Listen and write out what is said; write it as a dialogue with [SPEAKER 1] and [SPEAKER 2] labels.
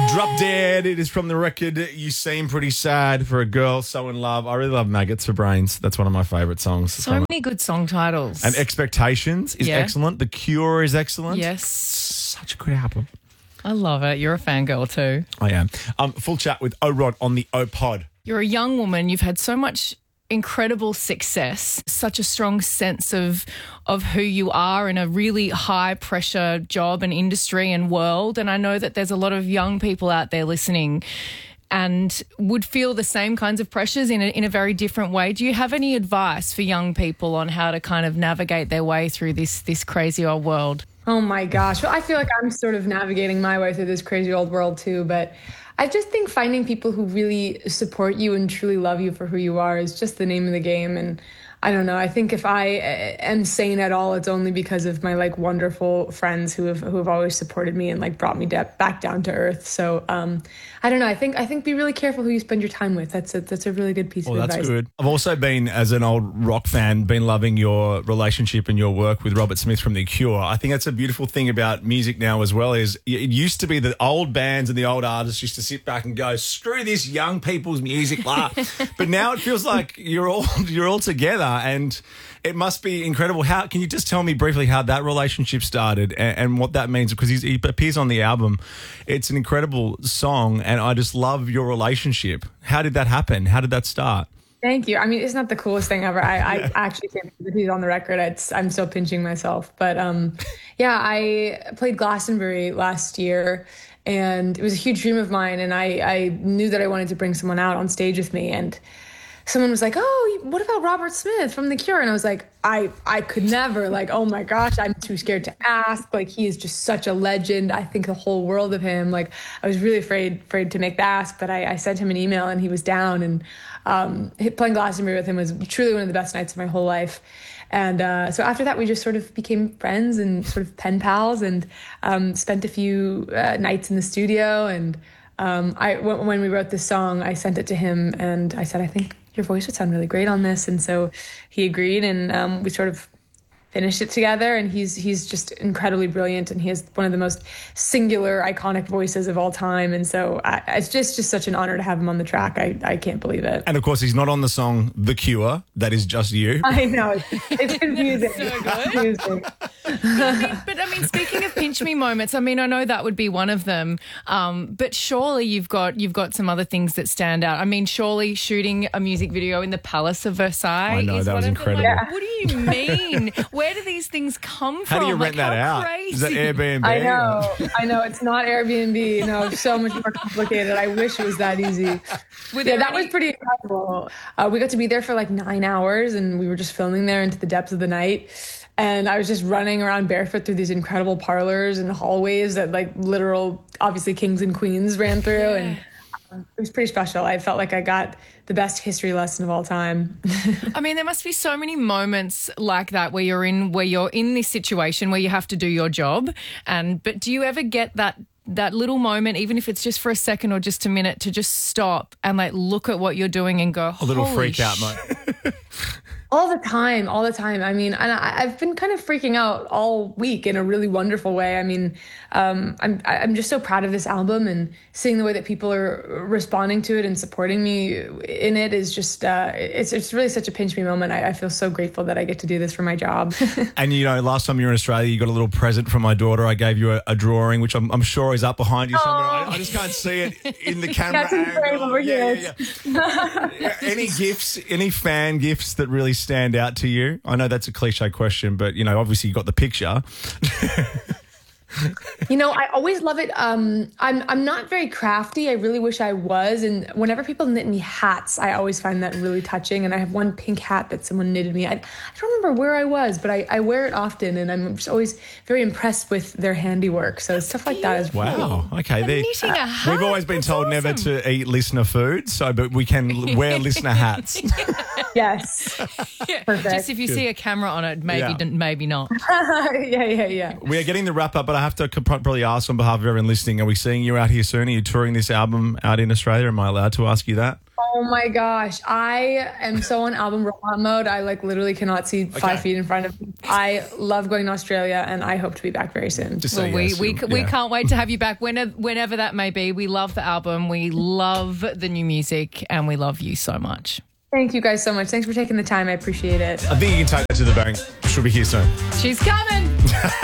[SPEAKER 1] Drop Dead. It is from the record You Seem Pretty Sad for a Girl So in Love. I really love Maggots for Brains. That's one of my favourite songs.
[SPEAKER 2] So many good song titles.
[SPEAKER 1] And Expectations is excellent. The Cure is excellent.
[SPEAKER 2] Yes.
[SPEAKER 1] Such a good album.
[SPEAKER 2] I love it. You're a fangirl too.
[SPEAKER 1] I am. Full chat with O-Rod on the O-Pod.
[SPEAKER 2] You're a young woman. You've had so much incredible success, such a strong sense of who you are in a really high pressure job and industry and world. And I know that there's a lot of young people out there listening and would feel the same kinds of pressures in a very different way. Do you have any advice for young people on how to kind of navigate their way through this crazy old world?
[SPEAKER 3] Oh my gosh. Well, I feel like I'm sort of navigating my way through this crazy old world too, but I just think finding people who really support you and truly love you for who you are is just the name of the game. And I don't know. I think if I am sane at all, it's only because of my like wonderful friends who have always supported me and like brought me back down to earth. So I don't know. I think be really careful who you spend your time with. That's a really good piece of advice.
[SPEAKER 1] That's good. I've also been, as an old rock fan, been loving your relationship and your work with Robert Smith from The Cure. I think that's a beautiful thing about music now as well. Is it used to be the old bands and the old artists used to sit back and go, screw this young people's music, blah. But now it feels like you're all together, and it must be incredible. How can you just tell me briefly how that relationship started and what that means? Because he appears on the album. It's an incredible song, and I just love your relationship. How did that happen? How did that start?
[SPEAKER 3] Thank you. I mean, it's not the coolest thing ever. I actually can't believe he's on the record. I'm still pinching myself. But I played Glastonbury last year, and it was a huge dream of mine. And I knew that I wanted to bring someone out on stage with me. And someone was like, oh, what about Robert Smith from The Cure? And I was like, I could never, like, oh my gosh, I'm too scared to ask. Like, he is just such a legend. I think the whole world of him. Like, I was really afraid to make the ask, but I sent him an email and he was down. And playing Glastonbury with him was truly one of the best nights of my whole life. And so after that, we just sort of became friends and sort of pen pals and spent a few nights in the studio. And when we wrote this song, I sent it to him and I said, I think your voice would sound really great on this. And so he agreed, and we sort of finished it together. And he's just incredibly brilliant, and he has one of the most singular, iconic voices of all time. And so it's just such an honor to have him on the track. I can't believe it.
[SPEAKER 1] And of course, he's not on the song The Cure. That is just you.
[SPEAKER 3] I know. It's confusing.
[SPEAKER 2] So good. But I mean, speaking of pinch me moments, I mean, I know that would be one of them. But surely you've got some other things that stand out. I mean, surely shooting a music video in the Palace of Versailles.
[SPEAKER 1] I know, that was incredible.
[SPEAKER 2] Like, what do you mean? Where do these things come from?
[SPEAKER 1] How do you rent that out?
[SPEAKER 2] Crazy.
[SPEAKER 1] Is that Airbnb?
[SPEAKER 3] I know. It's not Airbnb. No, it's so much more complicated. I wish it was that easy. That was pretty incredible. We got to be there for like 9 hours, and we were just filming there into the depths of the night. And I was just running around barefoot through these incredible parlors and hallways that like literal, obviously, kings and queens ran through. Yeah. And it was pretty special. I felt like I got the best history lesson of all time.
[SPEAKER 2] I mean, there must be so many moments like that where you're in this situation where you have to do your job. But do you ever get that little moment, even if it's just for a second or just a minute, to just stop and like look at what you're doing and go,
[SPEAKER 1] a little freak out moment?
[SPEAKER 3] All the time. I mean, and I've been kind of freaking out all week in a really wonderful way. I mean, I'm just so proud of this album, and seeing the way that people are responding to it and supporting me in it is just, it's really such a pinch me moment. I feel so grateful that I get to do this for my job.
[SPEAKER 1] And, you know, last time you were in Australia, you got a little present from my daughter. I gave you a drawing, which I'm sure is up behind you somewhere. I just can't see it in the camera.
[SPEAKER 3] That's in frame over here.
[SPEAKER 1] Any gifts, any fan gifts that really stand out to you? I know that's a cliche question, but, you know, obviously you got the picture.
[SPEAKER 3] You know, I always love it. I'm not very crafty. I really wish I was. And whenever people knit me hats, I always find that really touching. And I have one pink hat that someone knitted me. I don't remember where I was, but I wear it often. And I'm just always very impressed with their handiwork. So stuff like that is
[SPEAKER 1] wow. Okay.
[SPEAKER 2] Knitting a hat.
[SPEAKER 1] We've always been told never to eat listener food, but we can wear listener hats.
[SPEAKER 3] Yes. Perfect.
[SPEAKER 2] Just if you see a camera on it, maybe not.
[SPEAKER 3] Yeah.
[SPEAKER 1] We are getting the wrap up, but I have to probably ask on behalf of everyone listening, are we seeing you out here soon? Are you touring this album out in Australia? Am I allowed to ask you that?
[SPEAKER 3] Oh my gosh. I am so on album rollout mode. I literally cannot see 5 feet in front of me. I love going to Australia and I hope to be back very soon.
[SPEAKER 1] Just say
[SPEAKER 2] Well,
[SPEAKER 1] yes.
[SPEAKER 2] we can't wait to have you back whenever that may be. We love the album. We love the new music and we love you so much.
[SPEAKER 3] Thank you guys so much. Thanks for taking the time. I appreciate it.
[SPEAKER 1] I think you can take that to the bank. She'll be here soon.
[SPEAKER 2] She's coming.